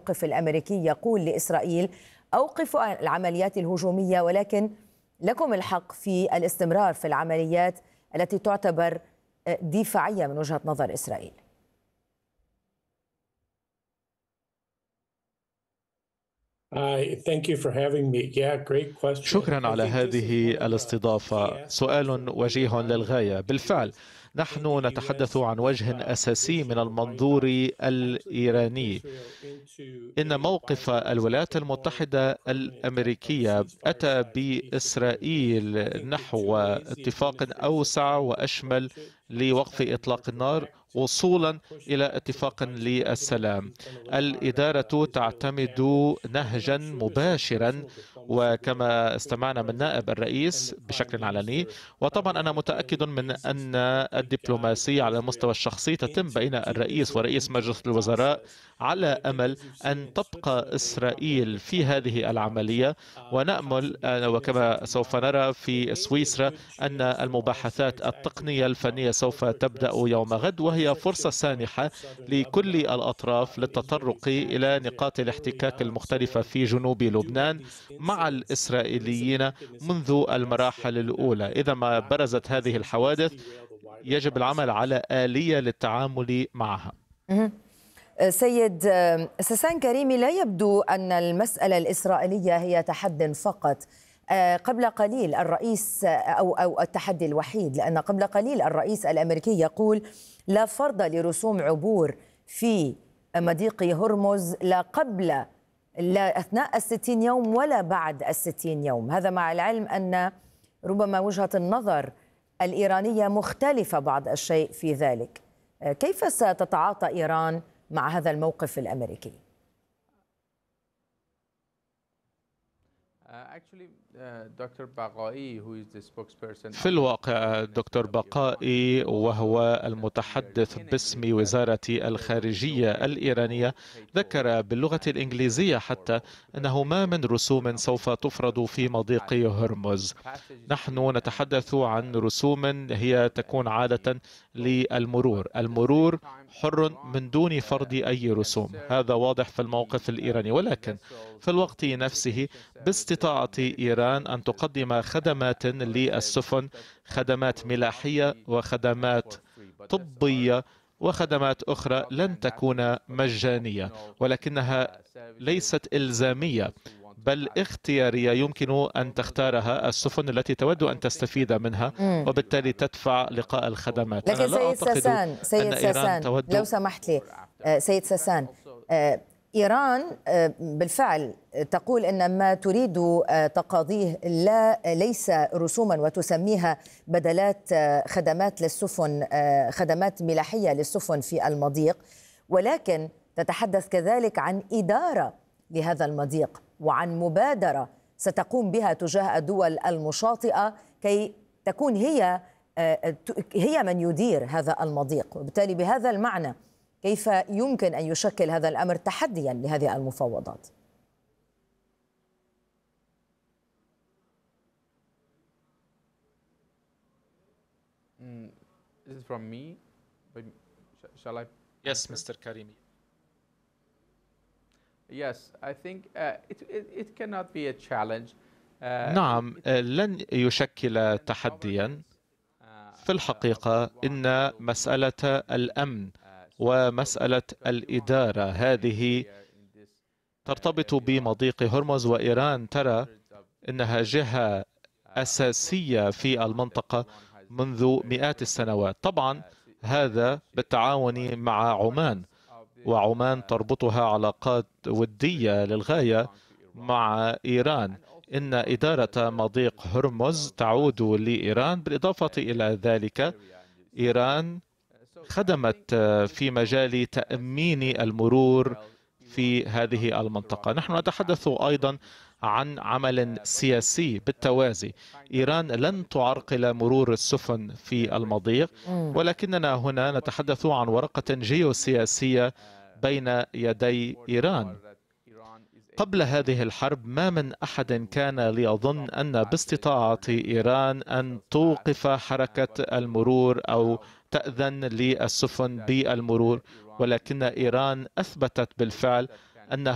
الموقف الأمريكي يقول لإسرائيل أوقفوا العمليات الهجومية، ولكن لكم الحق في الاستمرار في العمليات التي تعتبر دفاعية من وجهة نظر إسرائيل. شكرا على هذه الاستضافة. سؤال وجيه للغاية. بالفعل نحن نتحدث عن وجه أساسي من المنظور الإيراني. إن موقف الولايات المتحدة الأمريكية أتى بإسرائيل نحو اتفاق أوسع وأشمل لوقف إطلاق النار وصولا إلى اتفاق للسلام. الإدارة تعتمد نهجا مباشرا، وكما استمعنا من نائب الرئيس بشكل علني، وطبعا أنا متأكد من أن الدبلوماسية على المستوى الشخصي تتم بين الرئيس ورئيس مجلس الوزراء على أمل أن تبقى إسرائيل في هذه العملية، ونأمل وكما سوف نرى في سويسرا أن المباحثات التقنية الفنية سوف تبدأ يوم غد، وهي فرصة سانحة لكل الأطراف للتطرق إلى نقاط الاحتكاك المختلفة في جنوب لبنان مع الإسرائيليين منذ المراحل الأولى. إذا ما برزت هذه الحوادث يجب العمل على آلية للتعامل معها. سيد ساسان كريمي، لا يبدو أن المسألة الإسرائيلية هي تحد فقط. قبل قليل الرئيس أو التحدي الوحيد، لأن قبل قليل الرئيس الأمريكي يقول لا فرض لرسوم عبور في مضيق هرمز لا أثناء 60 يوم ولا بعد 60 يوم. هذا مع العلم أن ربما وجهة النظر الإيرانية مختلفة بعض الشيء في ذلك. كيف ستتعاطى إيران مع هذا الموقف الأمريكي؟ في الواقع دكتور بقائي وهو المتحدث باسم وزارة الخارجية الإيرانية ذكر باللغة الإنجليزية حتى أنه ما من رسوم سوف تفرض في مضيق هرمز. نحن نتحدث عن رسوم هي تكون عادة للمرور. المرور حر من دون فرض أي رسوم، هذا واضح في الموقف الإيراني، ولكن في الوقت نفسه باستطاعة إيران أن تقدم خدمات للسفن، خدمات ملاحية وخدمات طبية وخدمات أخرى لن تكون مجانية، ولكنها ليست إلزامية بل اختيارية. يمكن أن تختارها السفن التي تود أن تستفيد منها وبالتالي تدفع لقاء الخدمات. لكن سيد ساسان لو سمحت لي سيد ساسان، إيران بالفعل تقول أن ما تريد تقاضيه ليس رسوما وتسميها بدلات خدمات للسفن، خدمات ملاحية للسفن في المضيق، ولكن تتحدث كذلك عن إدارة لهذا المضيق وعن مبادرة ستقوم بها تجاه الدول المشاطئة كي تكون هي من يدير هذا المضيق. وبالتالي بهذا المعنى كيف يمكن أن يشكل هذا الأمر تحديا لهذه المفاوضات؟ Yes, Mr. Karimi. Yes, I think it cannot be a challenge. نعم، لن يشكل تحديا. في الحقيقة إن مسألة الأمن ومسألة الإدارة هذه ترتبط بمضيق هرمز، وإيران ترى إنها جهة أساسية في المنطقة منذ مئات السنوات. طبعا هذا بالتعاون مع عمان، وعمان تربطها علاقات ودية للغاية مع إيران. إن إدارة مضيق هرمز تعود لإيران. بالإضافة إلى ذلك إيران خدمت في مجال تأمين المرور في هذه المنطقة. نحن نتحدث أيضا عن عمل سياسي بالتوازي. إيران لن تعرقل مرور السفن في المضيق، ولكننا هنا نتحدث عن ورقة جيوسياسية بين يدي إيران. قبل هذه الحرب ما من أحد كان ليظن أن باستطاعة إيران أن توقف حركة المرور أو تأذن للسفن بالمرور، ولكن إيران أثبتت بالفعل أنها